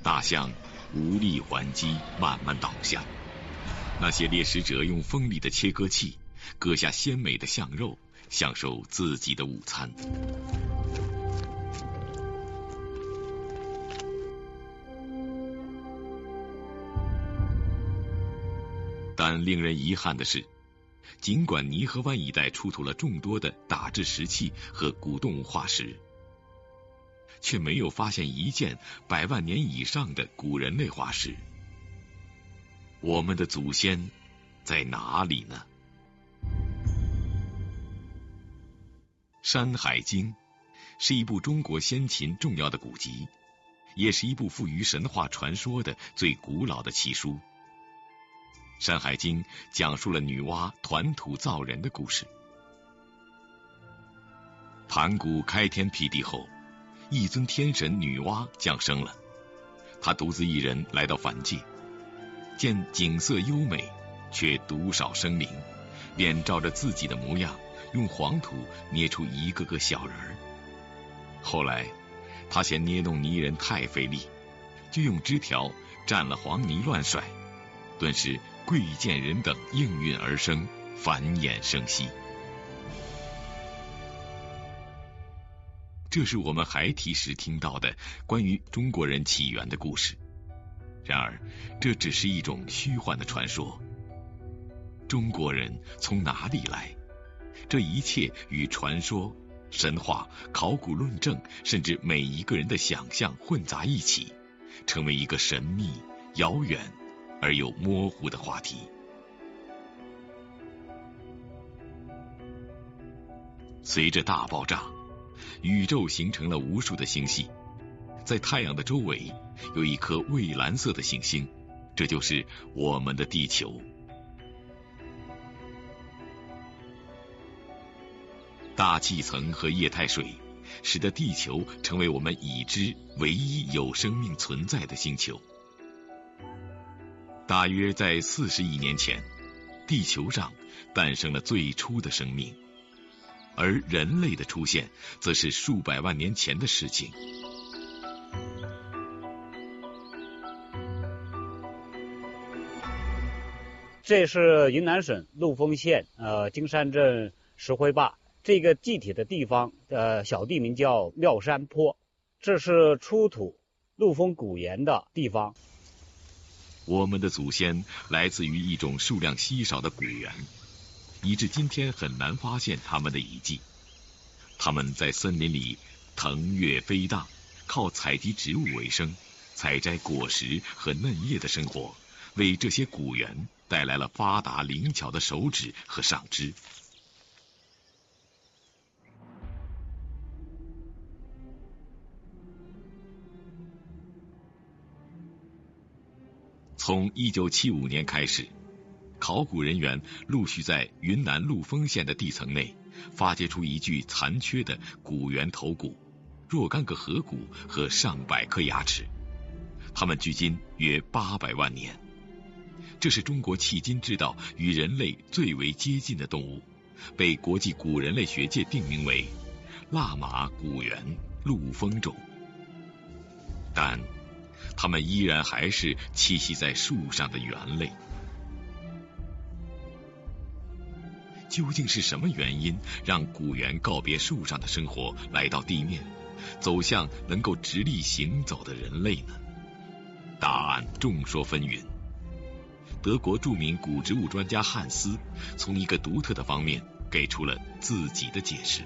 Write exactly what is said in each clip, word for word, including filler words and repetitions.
大象无力还击，慢慢倒下。那些猎食者用锋利的切割器割下鲜美的象肉，享受自己的午餐。但令人遗憾的是，尽管泥河湾一带出土了众多的打制石器和古动物化石，却没有发现一件百万年以上的古人类化石。我们的祖先在哪里呢？《山海经》是一部中国先秦重要的古籍，也是一部富于神话传说的最古老的奇书。《山海经》讲述了女娲团土造人的故事。盘古开天辟地后，一尊天神女娲降生了。她独自一人来到凡界，见景色优美，却独少生灵，便照着自己的模样，用黄土捏出一个个小人儿。后来，她嫌捏弄泥人太费力，就用枝条蘸了黄泥乱甩，顿时贵贱人等应运而生，繁衍生息。这是我们孩提时听到的关于中国人起源的故事。然而，这只是一种虚幻的传说。中国人从哪里来？这一切与传说、神话、考古论证，甚至每一个人的想象混杂一起，成为一个神秘、遥远而又模糊的话题。随着大爆炸，宇宙形成了无数的星系，在太阳的周围有一颗蔚蓝色的行星，这就是我们的地球。大气层和液态水使得地球成为我们已知唯一有生命存在的星球。大约在四十亿年前，地球上诞生了最初的生命，而人类的出现则是数百万年前的事情。 这是云南省陆丰县呃金山镇石灰坝，这个具体的地方呃小地名叫妙山坡，这是出土陆丰古岩的地方。 我们的祖先来自于一种数量稀少的古猿，以致今天很难发现它们的遗迹。它们在森林里腾跃飞荡，靠采集植物为生，采摘果实和嫩叶的生活，为这些古猿带来了发达灵巧的手指和上肢。从一九七五年开始，考古人员陆续在云南陆丰县的地层内发掘出一具残缺的古猿头骨、若干个颌骨和上百颗牙齿，它们距今约八百万年。这是中国迄今知道与人类最为接近的动物，被国际古人类学界定名为腊马古猿陆丰种。但它们依然还是栖息在树上的猿类。究竟是什么原因让古猿告别树上的生活，来到地面，走向能够直立行走的人类呢？答案众说纷纭。德国著名古植物专家汉斯从一个独特的方面给出了自己的解释。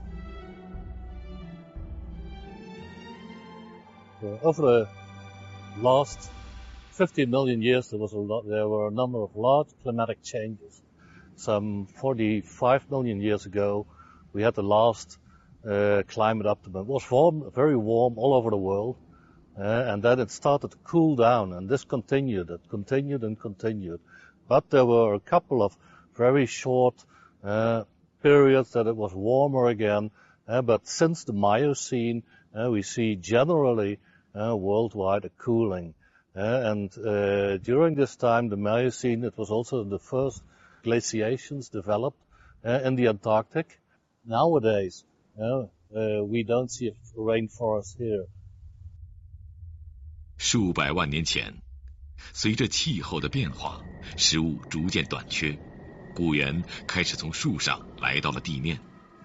Over the last fifty million years, there was a lot, there were a number of large climatic changes. Some forty-five million years ago, we had the last uh, climate optimum. It was warm, very warm all over the world, uh, and then it started to cool down, and this continued, it continued and continued. But there were a couple of very short uh, periods that it was warmer again, uh, but since the Miocene, uh, we see generally uh, worldwide a cooling. Uh, and uh, during this time, the Miocene, it was also the first glaciations developed uh, in the Antarctic. Nowadays, uh, uh, we don't see a rainforest here. 数百万年前，随着气候的变化，食物逐渐短缺，古猿开始从树上来到了地面。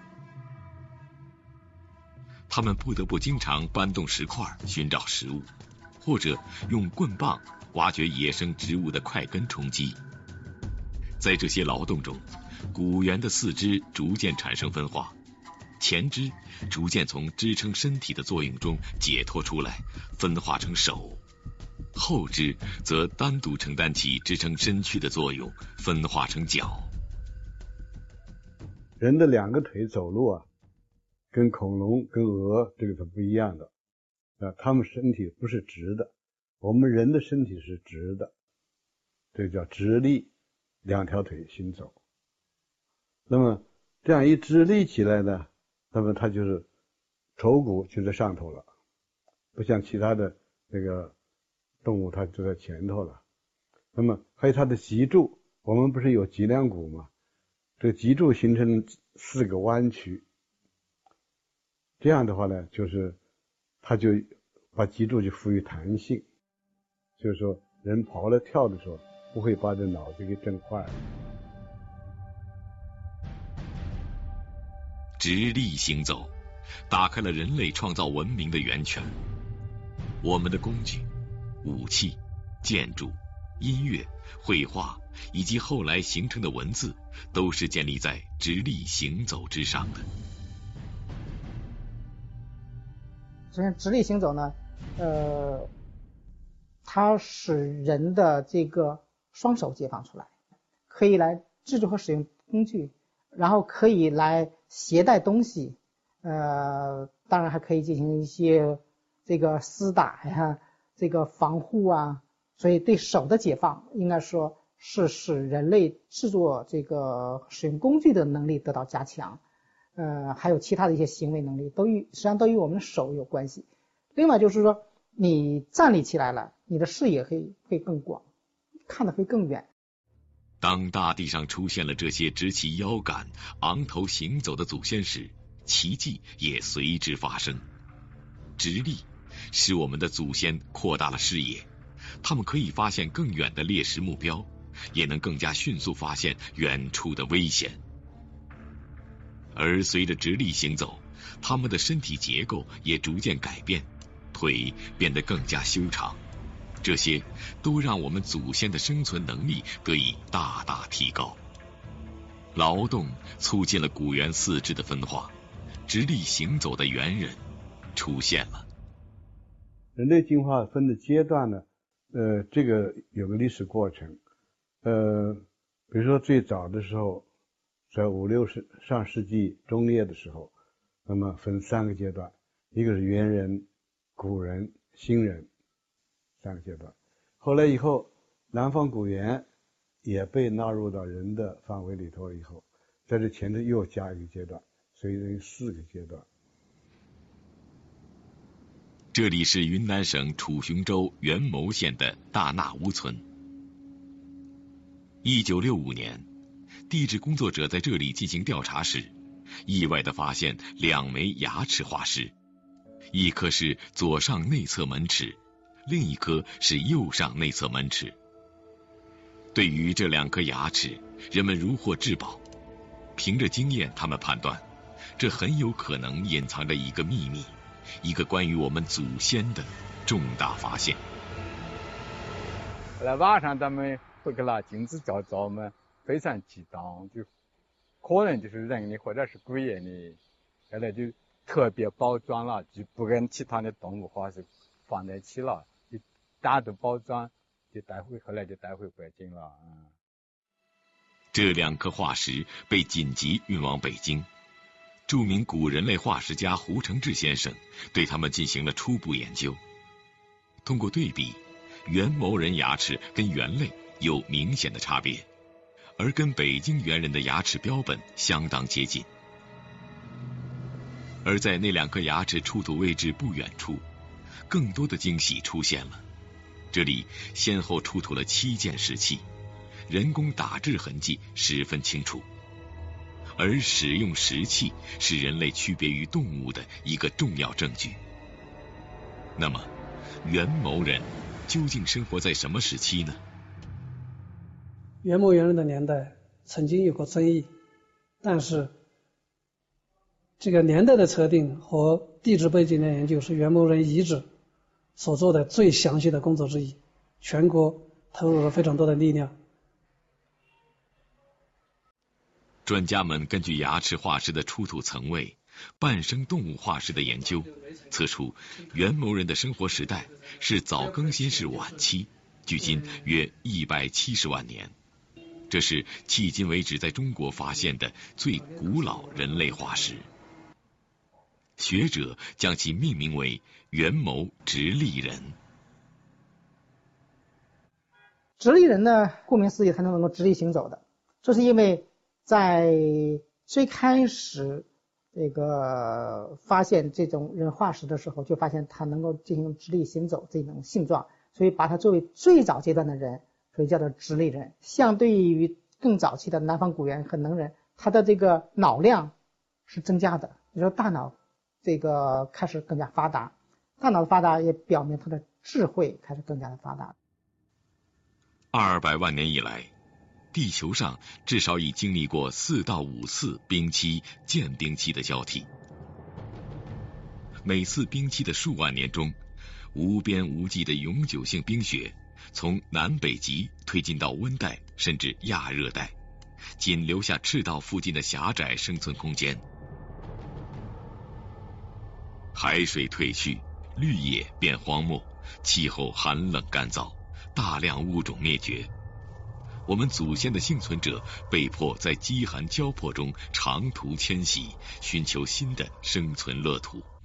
他们不得不经常搬动石块寻找食物，或者用棍棒挖掘野生植物的块根充饥。在这些劳动中，古猿的四肢逐渐产生分化，前肢逐渐从支撑身体的作用中解脱出来，分化成手；后肢则单独承担起支撑身躯的作用，分化成脚。 人的两个腿走路啊，跟恐龙、跟鹅这个是不一样的啊，他们身体不是直的，我们人的身体是直的，这叫直立，两条腿行走。那么这样一直立起来呢，那么它就是头骨就在上头了，不像其他的那个动物它就在前头了。那么还有它的脊柱，我们不是有脊梁骨吗？这个脊柱形成四个弯曲，这样的话呢，就是它就把脊柱就赋予弹性，就是说人跑了跳的时候不会把这脑子给震坏了。 直立行走打开了人类创造文明的源泉。我们的工具、武器、建筑、音乐、绘画以及后来形成的文字，都是建立在直立行走之上的。 首先，直立行走呢，呃，它使人的这个双手解放出来，可以来制作和使用工具，然后可以来携带东西，呃，当然还可以进行一些这个厮打呀，这个防护啊，所以对手的解放，应该说是使人类制作这个使用工具的能力得到加强。呃，还有其他的一些行为能力，都与实际上都与我们的手有关系。另外就是说，你站立起来了，你的视野会会更广，看得会更远。 当大地上出现了这些直起腰杆、昂头行走的祖先时，奇迹也随之发生。直立使我们的祖先扩大了视野，他们可以发现更远的猎食目标，也能更加迅速发现远处的危险。而随着直立行走，他们的身体结构也逐渐改变，腿变得更加修长，这些都让我们祖先的生存能力得以大大提高。劳动促进了古猿四肢的分化，直立行走的猿人出现了。 人类进化分的阶段呢，呃，这个有个历史过程，呃，比如说最早的时候，在五六十上世纪中叶的时候，那么分三个阶段，一个是猿人、古人、新人，三个阶段。后来以后，南方古猿也被纳入到人的范围里头以后，在这前头又加一个阶段，所以等于四个阶段。 这里是云南省楚雄州元谋县的大纳乌村。一九六五年，地质工作者在这里进行调查时，意外地发现两枚牙齿化石，一颗是左上内侧门齿，另一颗是右上内侧门齿。对于这两颗牙齿，人们如获至宝。凭着经验，他们判断，这很有可能隐藏着一个秘密，一个关于我们祖先的重大发现。 后来晚上咱们会给拿镜子照照嘛，非常激动，就可能就是人的或者是鬼的，后来就特别包装了，就不跟其他的动物化石放在一起了，就单独包装，就带回后来就带回北京了。嗯， 这两颗化石被紧急运往北京。著名古人类化石家胡承志先生对他们进行了初步研究。通过对比，元谋人牙齿跟猿类有明显的差别，而跟北京猿人的牙齿标本相当接近。而在那两颗牙齿出土位置不远处，更多的惊喜出现了。这里先后出土了七件石器，人工打制痕迹十分清楚。而使用石器是人类区别于动物的一个重要证据。那么， 元谋人究竟生活在什么时期呢？ 元谋猿人的年代曾经有过争议，但是这个年代的测定和地质背景的研究是元谋人遗址所做的最详细的工作之一，全国投入了非常多的力量。 专家们根据牙齿化石的出土层位、半生动物化石的研究，测出元谋人的生活时代是早更新世晚期，距今约一百七十万年。这是迄今为止在中国发现的最古老人类化石。学者将其命名为元谋直立人。 直立人呢，顾名思义，他能够直立行走的，这是因为在最开始这个发现这种人化石的时候，就发现他能够进行直立行走这种性状，所以把它作为最早阶段的人，所以叫做直立人。相对于更早期的南方古猿和能人，他的这个脑量是增加的，也就是大脑这个开始更加发达，大脑的发达也表明他的智慧开始更加的发达。 二百万年以来，地球上至少已经历过四到五次冰期、间冰期的交替。每次冰期的数万年中，无边无际的永久性冰雪从南北极推进到温带甚至亚热带，仅留下赤道附近的狭窄生存空间。海水退去，绿野变荒漠，气候寒冷干燥，大量物种灭绝。我们祖先的幸存者被迫在饥寒交迫中长途迁徙，寻求新的生存乐土。